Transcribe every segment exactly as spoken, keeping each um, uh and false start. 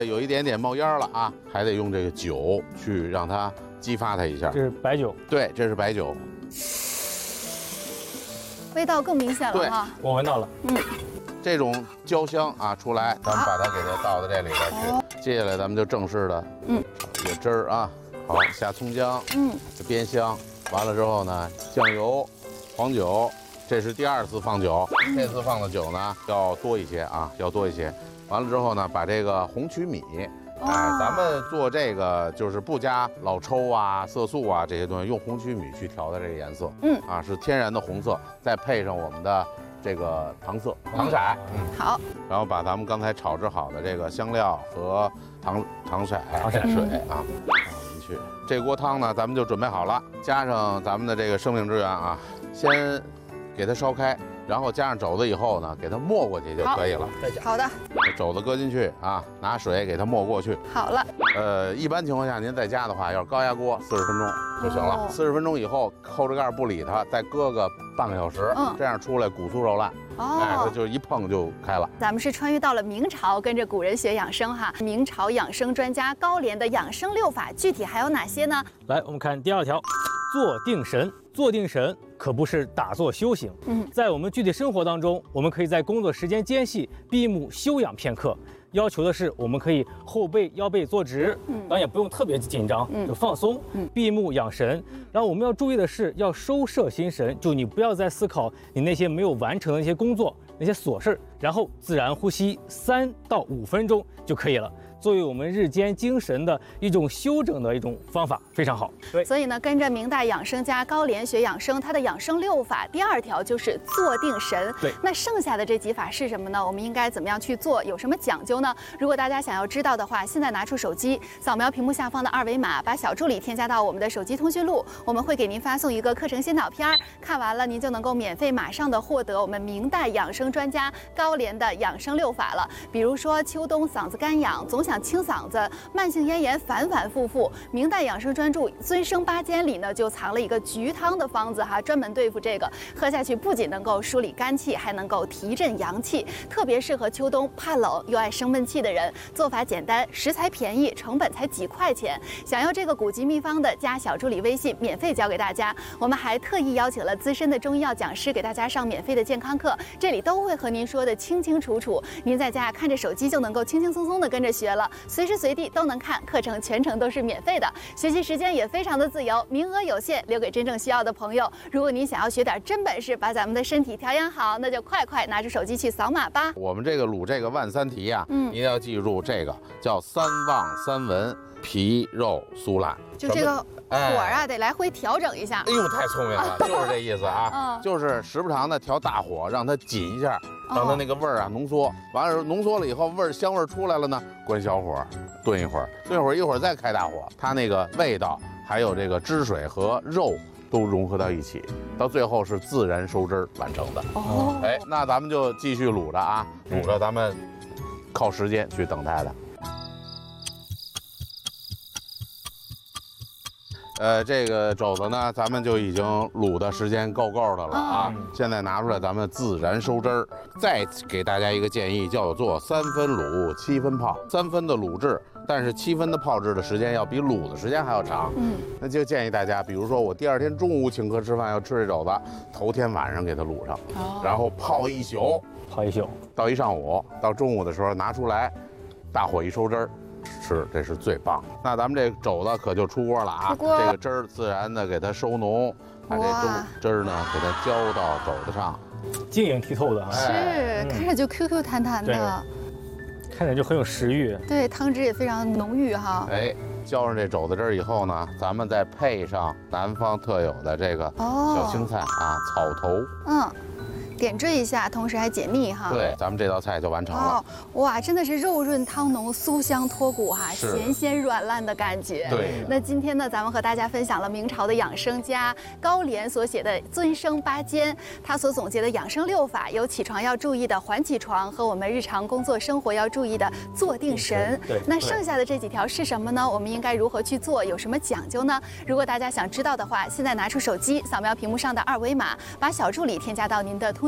有一点点冒烟了啊，还得用这个酒去让它激发它一下。 这是白酒， 对，这是白酒， 味道更明显了哈。 我闻到了。 嗯， 这种焦香啊出来，咱们把它给它倒到这里边去。接下来咱们就正式的， 嗯， 炒一个汁儿啊。好，下葱姜， 嗯， 煸香。完了之后呢，酱油、黄酒，这是第二次放酒，这次放的酒呢要多一些啊，要多一些。完了之后呢，把这个红曲米，哎，咱们做这个就是不加老抽啊、色素啊这些东西，用红曲米去调的这个颜色， 嗯， 啊是天然的红色，再配上我们的这个糖色、糖色，嗯， 好， 然后把咱们刚才炒制好的这个香料和糖糖色、 糖色水啊放进去。这锅汤呢，咱们就准备好了，加上咱们的这个生命之源啊，先给它烧开。然后加上肘子以后呢，给它没过去就可以了。 好的， 肘子搁进去啊，拿水给它没过去。 好了。 呃，一般情况下您在家的话，要是高压锅，四十分钟就行了。四十分钟以后扣着盖不理它，再搁个半个小时，嗯，这样出来骨酥肉烂。哦，哎，它就一碰就开了。 咱们是穿越到了明朝，跟着古人学养生哈。明朝养生专家高廉的养生六法，具体还有哪些呢？ 来，我们看第二条，坐定神。坐定神可不是打坐修行，嗯，在我们具体生活当中，我们可以在工作时间间隙闭目休养片刻。要求的是，我们可以后背腰背坐直，嗯，当然也不用特别紧张，嗯，就放松，嗯，闭目养神。然后我们要注意的是，要收摄心神，就你不要再思考你那些没有完成的一些工作、那些琐事，然后自然呼吸三到五分钟就可以了。作为我们日间精神的一种休整的一种方法，非常好。对， 所以呢，跟着明代养生家高廉学养生，他的养生六法第二条就是坐定神。 对， 那剩下的这几法是什么呢？我们应该怎么样去做？有什么讲究呢？如果大家想要知道的话，现在拿出手机，扫描屏幕下方的二维码，把小助理添加到我们的手机通讯录，我们会给您发送一个课程先导片，看完了您就能够免费马上的获得我们明代养生专家高廉的养生六法了。比如说秋冬嗓子干痒，总想想清嗓子，慢性咽炎反反复复。明代养生专著《尊生八间》里呢，就藏了一个菊汤的方子哈，专门对付这个。喝下去不仅能够梳理肝气，还能够提振阳气，特别适合秋冬怕冷又爱生闷气的人。做法简单，食材便宜，成本才几块钱。想要这个古籍秘方的，加小助理微信，免费教给大家。我们还特意邀请了资深的中医药讲师给大家上免费的健康课，这里都会和您说的清清楚楚。您在家看着手机就能够轻轻松松的跟着学了。随时随地都能看，课程全程都是免费的，学习时间也非常的自由，名额有限，留给真正需要的朋友。如果您想要学点真本事，把咱们的身体调养好，那就快快拿出手机去扫码吧。 我们这个卤这个万三蹄呀、啊，嗯，一定要记住这个叫三旺三文，皮肉酥烂， 就这个火啊、哎、得来回调整一下。 哎呦，太聪明了，就是这意思啊，嗯、就是时不常的调大火，让它紧一下。让它那个味儿啊浓缩，完了浓缩了以后，味儿香味儿出来了呢，关小火炖一会儿，炖一会儿一会儿再开大火，它那个味道还有这个汁水和肉都融合到一起，到最后是自然收汁儿完成的。哦，哎，那咱们就继续卤着啊，卤着咱们靠时间去等待的。呃，这个肘子呢，咱们就已经卤的时间够够的了啊。嗯、现在拿出来，咱们自然收汁儿。再给大家一个建议，叫做三分卤，七分泡。三分的卤制，但是七分的泡制的时间要比卤的时间还要长。嗯，那就建议大家，比如说我第二天中午请客吃饭要吃这肘子，头天晚上给它卤上，哦、然后泡一宿， 泡一宿， 到一上午，到中午的时候拿出来，大火一收汁儿。吃，这是最棒的。那咱们这肘子可就出锅了啊！这个汁儿自然的给它收浓，把这汁儿呢给它浇到肘子上， 晶莹剔透的啊， 是、嗯、看着就 Q Q 弹弹的， 看着就很有食欲。 对，汤汁也非常浓郁哈。 哎，浇上这肘子汁儿以后呢，咱们再配上南方特有的这个小青菜、哦、啊，草头。嗯。 点缀一下，同时还解腻哈。 对，咱们这道菜就完成了。哦， 哇，真的是肉润汤浓、酥香脱骨哈，咸鲜软烂的感觉。 对。 那今天呢，咱们和大家分享了明朝的养生家高廉所写的《尊生八间》，他所总结的养生六法有起床要注意的缓起床和我们日常工作生活要注意的坐定神。 对。 那剩下的这几条是什么呢？我们应该如何去做？有什么讲究呢？如果大家想知道的话，现在拿出手机，扫描屏幕上的二维码，把小助理添加到您的通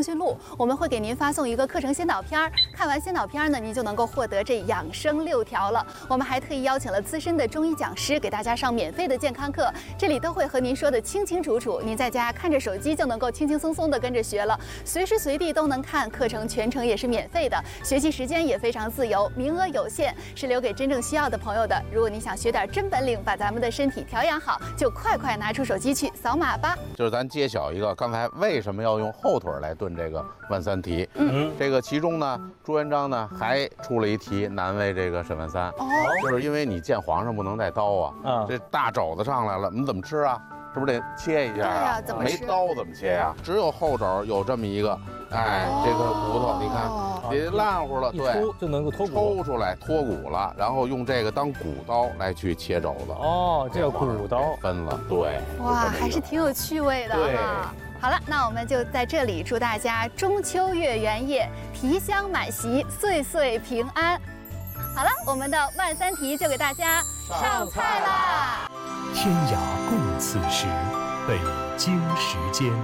通讯录，我们会给您发送一个课程先导片儿。看完先导片呢，您就能够获得这养生六条了。我们还特意邀请了资深的中医讲师给大家上免费的健康课，这里都会和您说的清清楚楚，您在家看着手机就能够轻轻松松的跟着学了，随时随地都能看。课程全程也是免费的，学习时间也非常自由，名额有限，是留给真正需要的朋友的。如果你想学点真本领，把咱们的身体调养好，就快快拿出手机去扫码吧。 就是咱揭晓一个，刚才为什么要用后腿来炖这个万三蹄？嗯，这个其中呢，朱元璋呢还出了一题难为这个沈万三，哦，就是因为你见皇上不能带刀啊，啊，这大肘子上来了，你怎么吃啊？是不是得切一下啊？ 怎么没刀怎么切呀？只有后肘有这么一个，哎，这个骨头你看，你烂乎了，对， 就能够脱骨， 抽出来脱骨了，然后用这个当骨刀来去切肘子。 哦，这叫骨刀， 分了，对。 哇，还是挺有趣味的哈。好了，那我们就在这里祝大家中秋月圆夜，皮香满席，岁岁平安。好了，我们的万三蹄就给大家上菜啦。 天涯共此时，北京时间。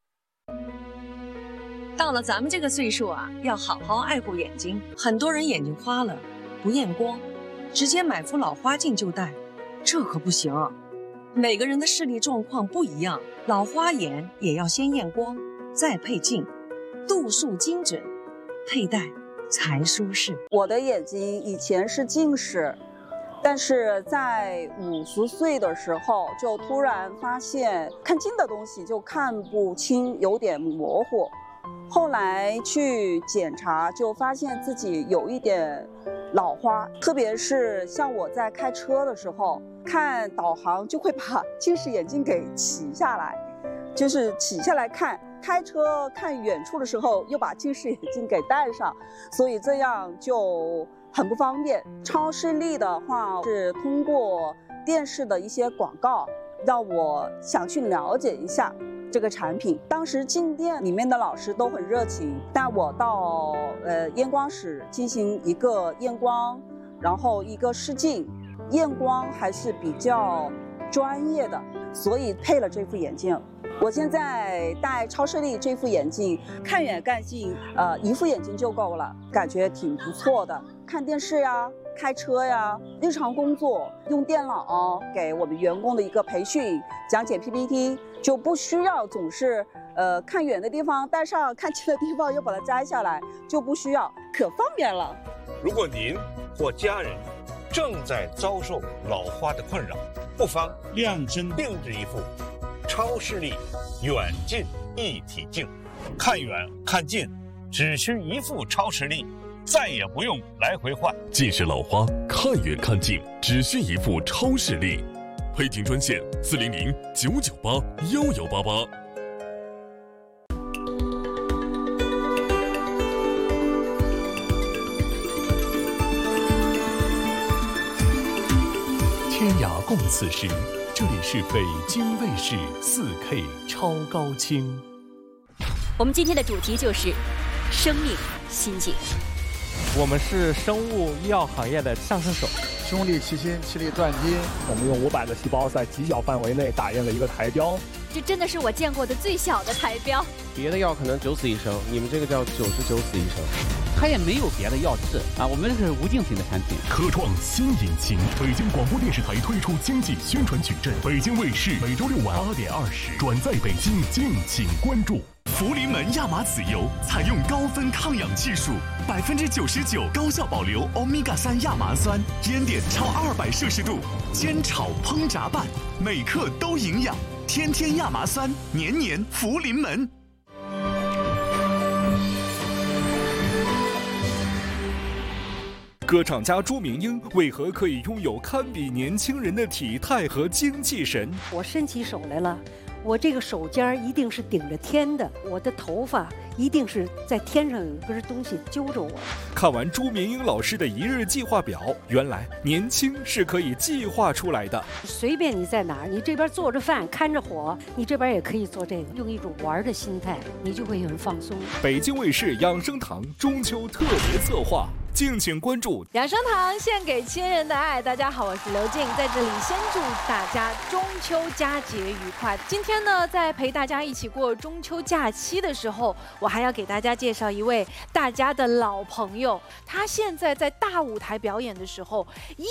到了咱们这个岁数啊，要好好爱护眼睛。很多人眼睛花了，不验光，直接买副老花镜就戴，这可不行。每个人的视力状况不一样，老花眼也要先验光，再配镜，度数精准，佩戴才舒适。 我的眼睛以前是近视。但是在五十岁的时候，就突然发现看近的东西就看不清，有点模糊。后来去检查，就发现自己有一点老花，特别是像我在开车的时候，看导航就会把近视眼镜给起下来，就是起下来看。开车看远处的时候，又把近视眼镜给戴上，所以这样就很不方便。超视力的话是通过电视的一些广告，让我想去了解一下这个产品。当时进店里面的老师都很热情，带我到呃验光室进行一个验光，然后一个试镜。验光还是比较专业的，所以配了这副眼镜。我现在戴超视力这副眼镜，看远看近，呃，一副眼镜就够了，感觉挺不错的。看电视呀，开车呀，日常工作用电脑给我们员工的一个培训，讲解 P P T， 就不需要总是呃看远的地方戴上，看近的地方又把它摘下来，就不需要，可方便了。 如果您或家人正在遭受老花的困扰，不妨量身定制一副超视力远近一体镜，看远看近只需一副超视力，再也不用来回换。 近视老花看远看近只需一副超视力，配镜专线四零零九九八幺幺八八。天涯共此时，这里是北京卫视 四K 超高清。 我们今天的主题就是生命心境。 我们是生物医药行业的上升手， 兄弟齐心，其利断金。我们用五百个细胞在极小范围内打印了一个台标， 这真的是我见过的最小的台标。 别的药可能九死一生，你们这个叫九十九死一生。 它也没有别的药治啊，我们这是无竞品的产品。 科创新引擎，北京广播电视台推出经济宣传矩阵，北京卫视每周六晚八点二十转载北京，敬请关注。 福临门亚麻籽油采用高分抗氧技术，百分之九十九高效保留欧米伽三亚麻酸，烟点超二百摄氏度，煎炒烹炸拌，每克都营养。天天亚麻酸，年年福临门。 歌唱家朱明英为何可以拥有堪比年轻人的体态和精气神？ 我伸起手来了，我这个手尖一定是顶着天的，我的头发一定是在天上有一根东西揪着我。 看完朱明英老师的一日计划表，原来年轻是可以计划出来的。 随便你在哪儿，你这边做着饭看着火，你这边也可以做这个，用一种玩的心态，你就会很放松。 北京卫视养生堂中秋特别策划，敬请关注。 养生堂献给亲人的爱。大家好，我是刘静，在这里先祝大家中秋佳节愉快。今天呢，在陪大家一起过中秋假期的时候， 我还要给大家介绍一位大家的老朋友，他现在在大舞台表演的时候，依